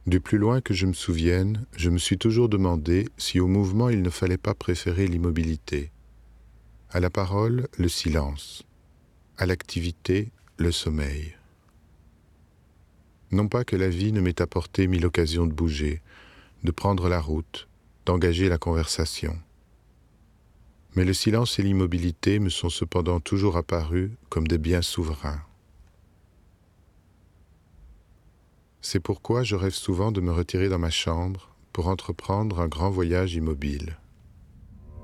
Du plus loin que je me souvienne, je me suis toujours demandé si au mouvement il ne fallait pas préférer l'immobilité, à la parole le silence, à l'activité le sommeil. Non pas que la vie ne m'ait apporté mille occasions de bouger, de prendre la route, d'engager la conversation. Mais le silence et l'immobilité me sont cependant toujours apparus comme des biens souverains. C'est pourquoi je rêve souvent de me retirer dans ma chambre pour entreprendre un grand voyage immobile.